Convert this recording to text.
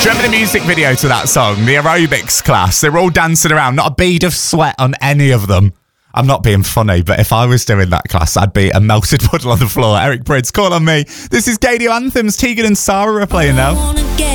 Do you remember the music video to that song? The aerobics class. They were all dancing around. Not a bead of sweat on any of them. I'm not being funny, but if I was doing that class, I'd be a melted puddle on the floor. Eric Prydz, Call on Me. This is Gadio Anthems. Tegan and Sarah are playing now.